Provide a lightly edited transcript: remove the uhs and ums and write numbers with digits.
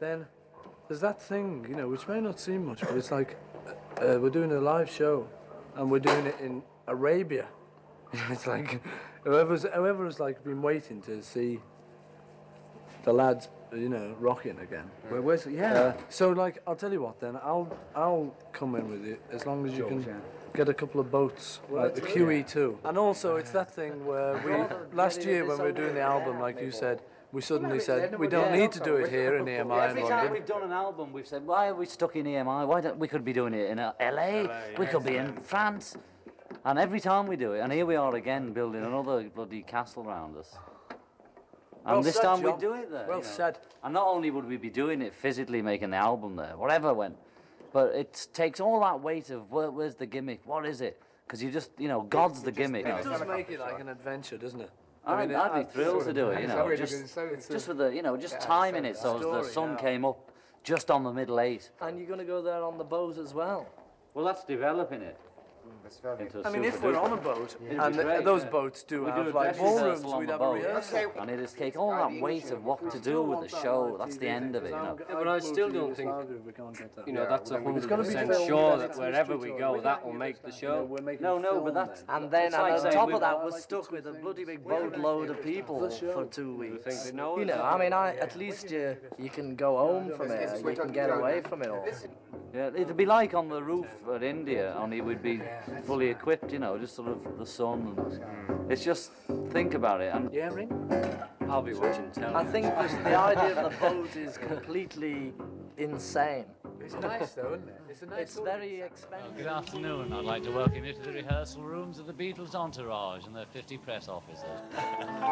then there's that thing, you know, which may not seem much, but it's like we're doing a live show, and we're doing it in Arabia. It's like whoever's like been waiting to see the lads, you know, rocking again. Where's yeah? So like, I'll tell you what then. I'll come in with you as long as you can get a couple of boats, like the QE2. And also, it's that thing where last year when we were doing the album, like you said, we suddenly said we don't need to do it here in EMI in Every time London. we've done an album, we've said, why are we stuck in EMI? Why don't we could be doing it in LA? We could be in France. And every time we do it, and here we are again building another bloody castle around us. And Well this said, time John. we'd do it there. Well you know. said. And not only would we be doing it physically, making the album there, whatever went, but it takes all that weight of where's the gimmick? What is it? Because you just, you know, God's the gimmick. It does make it like an adventure, doesn't it? I'd be thrilled to do it, you know, just with the, you know, just timing it so as the sun came up just on the middle 8. And you're going to go there on the boat as well. Well, that's developing it. I mean, if we're on a boat, and those boats do have like ballrooms, we'd have a rehearsal. And it'll take all that weight of what to do with the show. That's the end of it, you know. Yeah, but I still don't think, you know, that's 100% sure that wherever we go, that will make the show. No, but that's... And then it's like on saying top we've- of that, we're stuck with a bloody big boatload of people for 2 weeks. think they know You us? know, I mean, at least you can go home from it. You can get away from it all. Yeah, it'd be like on the roof at India, only we'd be fully equipped, you know, just sort of the sun. And it's just, think about it. And Yeah, Ring? I'll be watching telly. I think the idea of the boat is completely insane. It's nice though, isn't it? It's a nice. It's very expensive. Good afternoon. I'd like to welcome you to the rehearsal rooms of the Beatles Entourage and their 50 press officers.